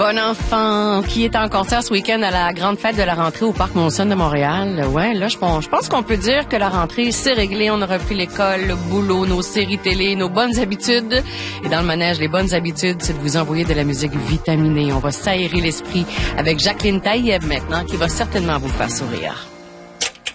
Bon enfant qui est en concert ce week-end à la grande fête de la rentrée au Parc Monson de Montréal. Ouais, là, je pense qu'on peut dire que la rentrée, c'est réglé. On a repris l'école, le boulot, nos séries télé, nos bonnes habitudes. Et dans le manège, les bonnes habitudes, c'est de vous envoyer de la musique vitaminée. On va s'aérer l'esprit avec Jacqueline Taïeb maintenant, qui va certainement vous faire sourire.